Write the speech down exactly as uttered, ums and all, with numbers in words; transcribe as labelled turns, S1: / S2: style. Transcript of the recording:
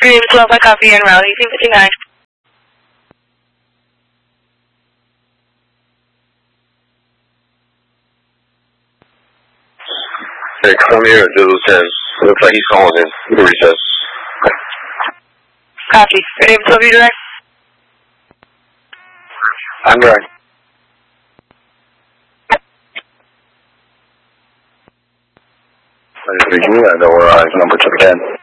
S1: Green twelve, I copy and route eighteen fifty-nine.
S2: Hey, come here, Doodle ten. Looks like he's calling in. Recess.
S1: Copy. Green twelve, you direct?
S2: I'm right. I just think you know where I number to ten.